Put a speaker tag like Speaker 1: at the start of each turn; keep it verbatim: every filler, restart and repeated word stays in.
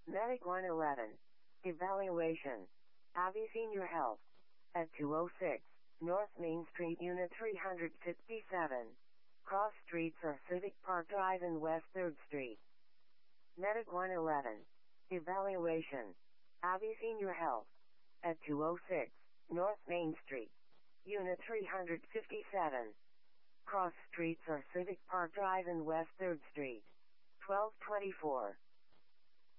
Speaker 1: Medic one eleven. Evaluation. Abbey Senior Health. At two oh six. North Main Street, Unit three fifty-seven. Cross streets are Civic Park Drive and West third Street. Medic one eleven. Evaluation. Abbey Senior Health. At two oh six. North Main Street. Unit three fifty-seven. Cross streets are Civic Park Drive and West third Street. twelve twenty-four.